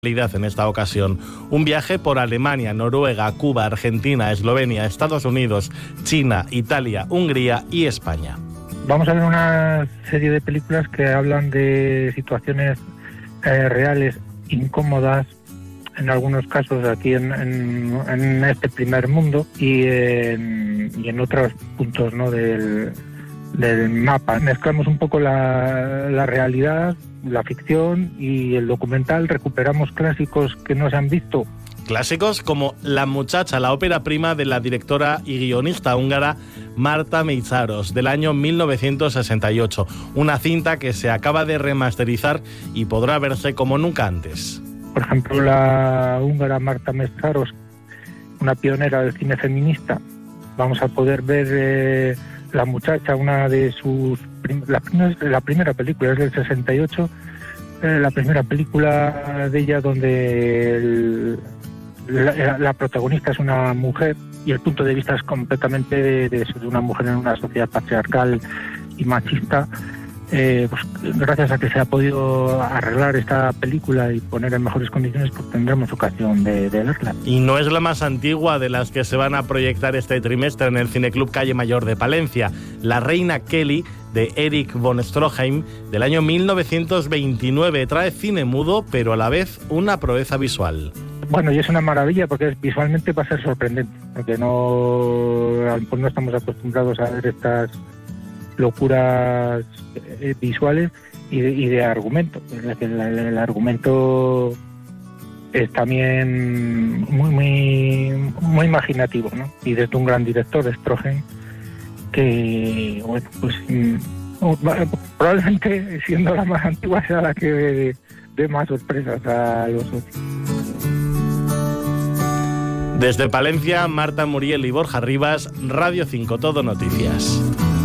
en esta ocasión. Un viaje por Alemania, Noruega, Cuba, Argentina, Eslovenia, Estados Unidos, China, Italia, Hungría y España. Vamos a ver una serie de películas que hablan de situaciones reales, incómodas, en algunos casos aquí en este primer mundo y en otros puntos, ¿no?, del mapa. Mezclamos un poco la realidad, la ficción y el documental. Recuperamos clásicos que no se han visto. Clásicos como La muchacha, la ópera prima de la directora y guionista húngara Marta Mészáros, del año 1968. Una cinta que se acaba de remasterizar y podrá verse como nunca antes. Por ejemplo, la húngara Marta Mészáros, una pionera del cine feminista. Vamos a poder ver La muchacha, una de sus... La primera película es del 68, la primera película de ella donde la protagonista es una mujer y el punto de vista es completamente de una mujer en una sociedad patriarcal y machista. Pues gracias a que se ha podido arreglar esta película y poner en mejores condiciones, pues tendremos ocasión de verla. Y no es la más antigua de las que se van a proyectar este trimestre en el Cineclub Calle Mayor de Palencia. La reina Kelly, de Erich von Stroheim, del año 1929. Trae cine mudo, pero a la vez una proeza visual. Bueno, y es una maravilla porque visualmente va a ser sorprendente, porque no estamos acostumbrados a ver estas locuras visuales y de argumento. El argumento es también muy imaginativo, ¿no? Y desde un gran director, Stroheim, que bueno, pues probablemente siendo la más antigua sea la que dé más sorpresas a los otros. Desde Palencia, Marta Muriel y Borja Rivas, Radio 5 Todo Noticias.